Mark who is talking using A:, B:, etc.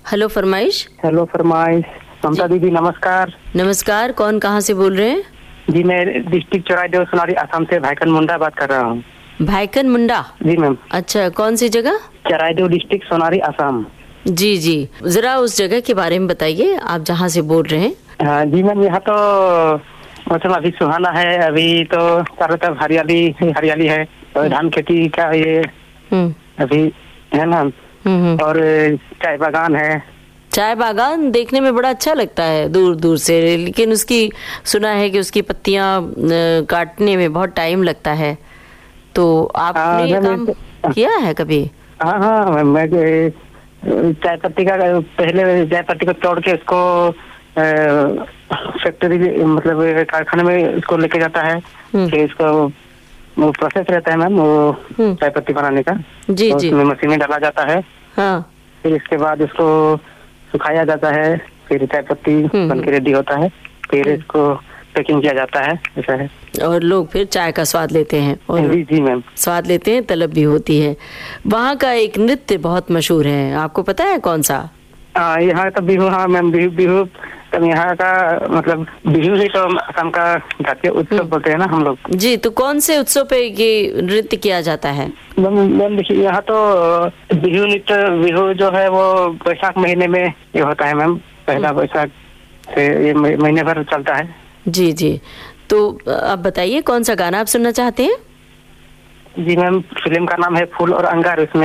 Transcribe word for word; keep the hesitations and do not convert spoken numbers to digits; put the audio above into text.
A: Hello फरमाइश।
B: Hello फरमाइश। ममता दीदी नमस्कार।
A: नमस्कार, कौन कहाँ से बोल रहे हैं?
B: जी मैं डिस्ट्रिक्ट चौराइदेव सोनारी आसाम से भाईकन मुंडा बात कर रहा हूँ।
A: भाईकन मुंडा?
B: जी मैम।
A: अच्छा, कौन सी जगह?
B: चौराइदेव डिस्ट्रिक्ट सोनारी आसाम।
A: जी जी, जरा उस जगह के बारे में बताइए, आप जहाँ से बोल रहे हैं।
B: हाँ जी मैम, यहाँ तो मौसम अभी सुहाना है। अभी तो चारों तरफ हरियाली हरियाली है। तो धान खेती का ये अभी है ना। और चाय बागान है।
A: चाय बागान देखने में बड़ा अच्छा लगता है दूर दूर से, लेकिन उसकी सुना है कि उसकी पत्तियां काटने में बहुत टाइम लगता है। तो आपने ये काम किया है कभी?
B: हाँ हाँ, मैं चाय पत्ती का पहले चाय पत्ती को तोड़ के इसको फैक्ट्री मतलब कारखाने में इसको लेके जाता है। फिर इसको वो प्रोसेस रहता है मैम, वो चाय पत्ती बनाने का।
A: जी
B: तो
A: जी।
B: उसमें मशीन में डाला जाता है।
A: हाँ।
B: फिर इसके बाद इसको सुखाया जाता है। फिर चाय पत्ती बन के रेडी होता है। फिर इसको पैकिंग किया जाता है, ऐसा है। और
A: लोग फिर चाय का स्वाद लेते हैं। और
B: जी जी मैम,
A: स्वाद लेते हैं, तलब भी होती है। वहाँ का एक नृत्य बहुत मशहूर है, आपको पता है कौन सा?
B: हाँ, यहाँ तो बिहू। हाँ मैम, बिहू बिहू तो यहाँ का मतलब बिहू ही तो असम का जातीय उत्सव बोलते हैं ना हम लोग।
A: जी, तो कौन से उत्सव पे ये नृत्य किया जाता है?
B: मैम देखिए, यहाँ तो बिहू नृत्य बिहू जो है वो बैसाख महीने में ये होता है मैम। पहला बैसाख से ये महीने भर चलता है।
A: जी जी। तो आप बताइए कौन सा गाना आप सुनना चाहते हैं?
B: जी मैम, फिल्म का नाम है फूल और अंगार। उसमें